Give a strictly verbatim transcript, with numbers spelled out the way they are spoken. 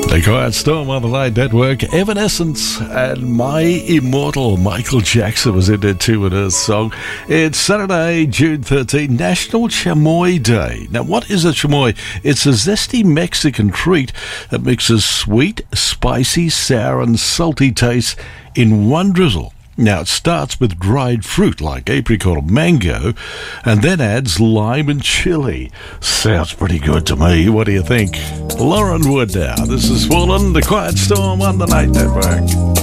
The Quiet Storm on the Night Network, Evanescence, and My Immortal Michael Jackson was in there too with her song. It's Saturday, June thirteenth, National Chamoy Day. Now, what is a chamoy? It's a zesty Mexican treat that mixes sweet, spicy, sour, and salty tastes in one drizzle. Now, it starts with dried fruit like apricot or mango and then adds lime and chili. Sounds pretty good to me. What do you think? Lauren Wood now. This is Fallen, the Quiet Storm on the Night Network.